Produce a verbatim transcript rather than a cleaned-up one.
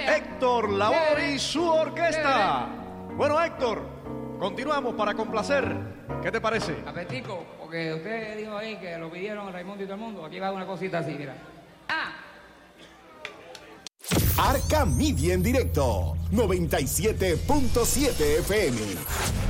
Héctor Lavoe y su orquesta. Bueno, Héctor, continuamos para complacer. ¿Qué te parece? Apetico, porque usted dijo ahí que lo pidieron Raimundo y todo el mundo. Aquí va una cosita así, mira. ¡Ah! Arca Media en directo, noventa y siete punto siete F M.